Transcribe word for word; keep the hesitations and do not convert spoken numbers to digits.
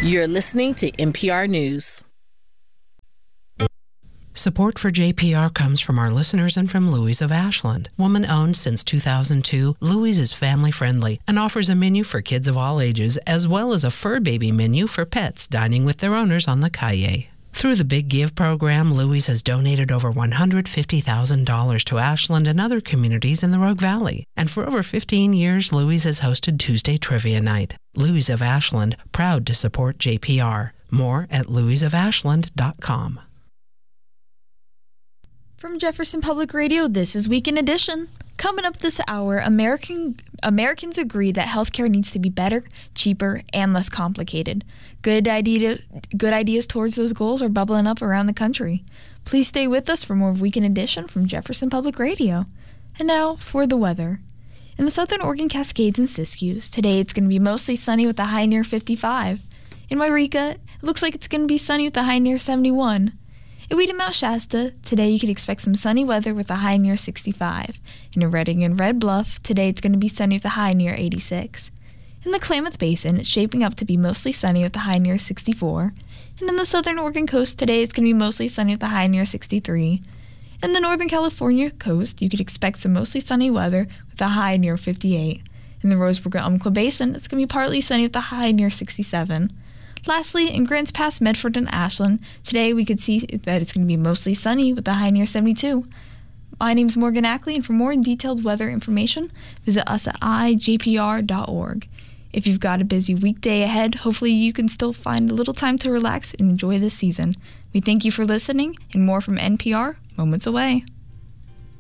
You're listening to N P R News. Support for J P R comes from our listeners and from Louise of Ashland. Woman-owned since two thousand two, Louise is family-friendly and offers a menu for kids of all ages, as well as a fur baby menu for pets dining with their owners on the calle. Through the Big Give program, Louise has donated over one hundred fifty thousand dollars to Ashland and other communities in the Rogue Valley. And for over fifteen years, Louise has hosted Tuesday Trivia Night. Louise of Ashland, proud to support J P R. More at louise of ashland dot com. From Jefferson Public Radio, this is Weekend Edition. Coming up this hour, American Americans agree that healthcare needs to be better, cheaper, and less complicated. Good idea, good ideas towards those goals are bubbling up around the country. Please stay with us for more of Weekend Edition from Jefferson Public Radio. And now for the weather. In the southern Oregon Cascades and Siskiyous, today it's going to be mostly sunny with a high near fifty-five. In Wairika, it looks like it's going to be sunny with a high near seventy-one. In Weed and Mount Shasta, today you can expect some sunny weather with a high near sixty-five. In Redding and Red Bluff, today it's going to be sunny with a high near eighty-six. In the Klamath Basin, it's shaping up to be mostly sunny with a high near sixty-four. And in the southern Oregon coast, today it's going to be mostly sunny with a high near sixty-three. In the northern California coast, you could expect some mostly sunny weather with a high near fifty-eight. In the Roseburg and Umpqua Basin, it's going to be partly sunny with a high near sixty-seven. Lastly, in Grants Pass, Medford, and Ashland, today we could see that it's going to be mostly sunny with a high near seventy-two. My name is Morgan Ackley, and for more detailed weather information, visit us at i j p r dot org. If you've got a busy weekday ahead, hopefully you can still find a little time to relax and enjoy this season. We thank you for listening, and more from N P R, moments away.